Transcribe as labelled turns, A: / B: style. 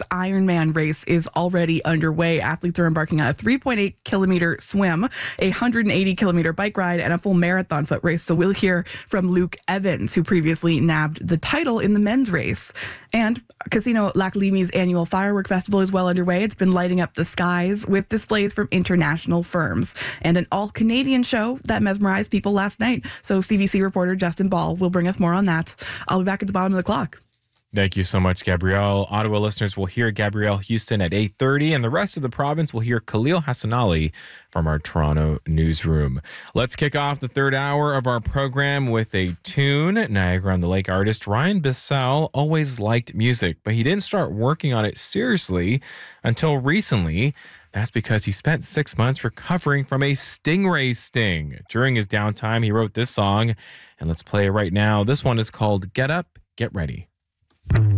A: Ironman race is already underway. Athletes are embarking on a 3.8 kilometer swim, a 180 kilometer bike ride, and a full marathon foot race. So we'll hear from Luke Evans, who previously nabbed the title in the men's race. And Casino Lac Limi's annual firework festival is well underway. It's been lighting up the skies with displays from international firms and an all-Canadian show that mesmerized people last night. So CBC reporter Justin Ball will bring us more on that. I'll be back at the bottom of the clock.
B: Thank you so much, Gabrielle. Ottawa listeners will hear Gabrielle Houston at 8:30, and the rest of the province will hear Khalil Hassanali from our Toronto newsroom. Let's kick off the third hour of our program with a tune. Niagara-on-the-Lake artist Ryan Bissell always liked music, but he didn't start working on it seriously until recently. That's because he spent 6 months recovering from a stingray sting. During his downtime, he wrote this song, and let's play it right now. This one is called Get Up, Get Ready.